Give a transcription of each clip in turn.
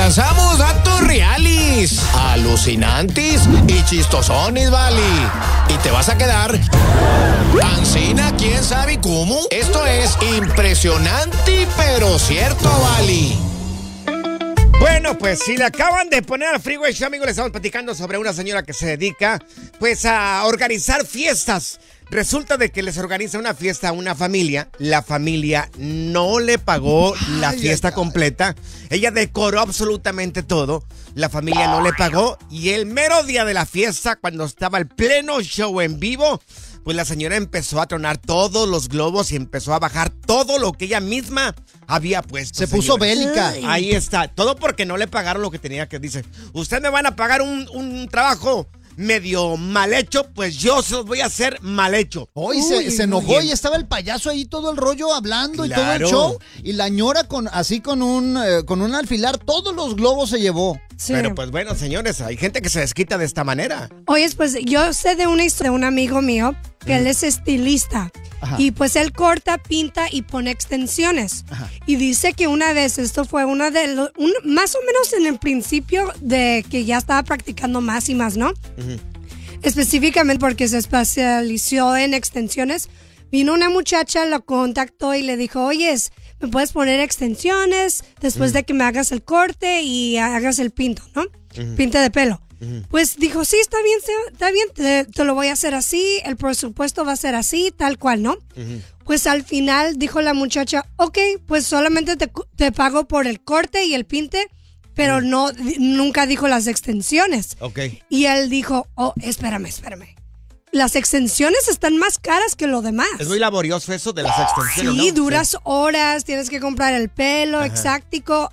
lanzamos datos reales, alucinantes y chistosones, vale. Y te vas a quedar ancina, quién sabe cómo. Esto es impresionante, pero cierto, vale. Bueno, pues si le acaban de poner al Freeway Show, amigos, le estamos platicando sobre una señora que se dedica, pues, a organizar fiestas. Resulta de que les organiza una fiesta a una familia. La familia no le pagó la fiesta completa. Ella decoró absolutamente todo. La familia no le pagó. Y el mero día de la fiesta, cuando estaba el pleno show en vivo, pues la señora empezó a tronar todos los globos y empezó a bajar todo lo que ella misma había puesto. Se puso bélica. Ahí está. Todo porque no le pagaron lo que tenía que. Dice, usted me van a pagar un trabajo medio mal hecho, pues yo se los voy a hacer mal hecho. Hoy se enojó y estaba el payaso ahí todo el rollo hablando, claro, y todo el show. Y la ñora con un alfilar, todos los globos se llevó. Sí. Pero pues bueno, señores, hay gente que se desquita de esta manera. Oye, pues yo sé de una historia de un amigo mío que él es estilista. Ajá. Y pues él corta, pinta y pone extensiones. Ajá. Y dice que una vez, esto fue más o menos en el principio de que ya estaba practicando más y más, ¿no? Uh-huh. Específicamente porque se especializó en extensiones. Vino una muchacha, lo contactó y le dijo, oye, ¿me puedes poner extensiones después de que me hagas el corte y hagas el pinto, ¿no? Uh-huh. Pinte de pelo. Uh-huh. Pues dijo, sí, está bien, te lo voy a hacer así, el presupuesto va a ser así, tal cual, ¿no? Uh-huh. Pues al final dijo la muchacha, ok, pues solamente te pago por el corte y el pinte, pero nunca dijo las extensiones. Okay. Y él dijo, espérame. Las extensiones están más caras que lo demás. Es muy laborioso eso de las extensiones, sí, ¿no? Duras horas, tienes que comprar el pelo, ajá, exacto.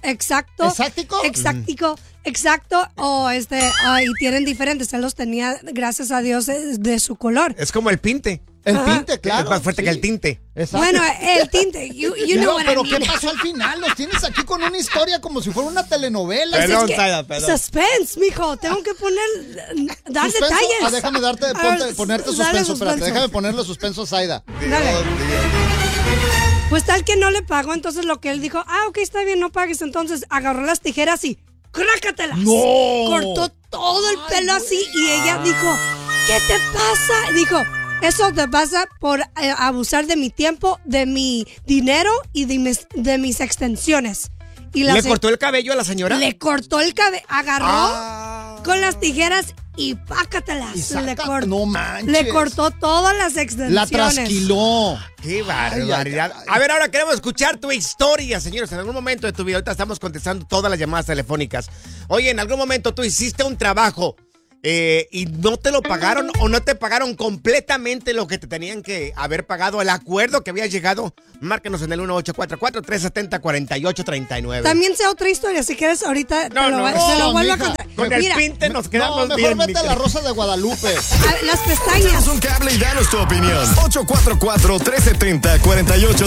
Y tienen diferentes. Él los tenía, gracias a Dios, de su color. Es como el pinte. El tinte, claro. Es más fuerte que el tinte. Exacto. Bueno, el tinte. You know what pero I mean. ¿qué pasó al final? Los tienes aquí con una historia como si fuera una telenovela. Perdón. Suspense, mijo. Tengo que dar suspenso. detalles. Déjame ponerte suspenso. Espérate, déjame ponerle suspenso a Zaida. Dale. Pues tal que no le pagó, entonces lo que él dijo, ok, está bien, no pagues. Entonces agarró las tijeras y ¡crácatelas! ¡No! Cortó todo el pelo así y ella dijo, ¿qué te pasa? Dijo, eso te pasa por abusar de mi tiempo, de mi dinero y de mis extensiones. Y ¿Le cortó el cabello a la señora? Le cortó el cabello, agarró con las tijeras y pácatelas. No manches. Le cortó todas las extensiones. La trasquiló. ¡Qué barbaridad! A ver, ahora queremos escuchar tu historia, señores. En algún momento de tu vida, ahorita estamos contestando todas las llamadas telefónicas. Oye, en algún momento tú hiciste un trabajo y no te lo pagaron o no te pagaron completamente lo que te tenían que haber pagado, el acuerdo que habías llegado. Márcanos en el 1844-370-4839. También sé otra historia, si quieres ahorita te lo vuelvo a contar. Con el pinte nos quedamos mejor bien. Vete a la Rosa de Guadalupe. Las pestañas. Haz un cable y danos tu opinión. 844-370-4839.